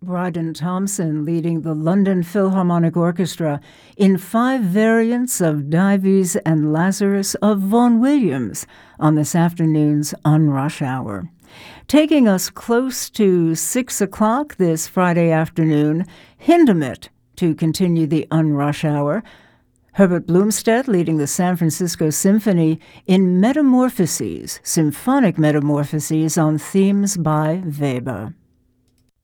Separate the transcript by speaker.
Speaker 1: Bryden Thompson leading the London Philharmonic Orchestra in 5 variants of Dives and Lazarus of Vaughan Williams on this afternoon's On Rush Hour. Taking us close to 6 o'clock this Friday afternoon, Hindemith to continue the On Rush Hour. Herbert Blomstedt leading the San Francisco Symphony in Metamorphoses, symphonic metamorphoses on themes by Weber.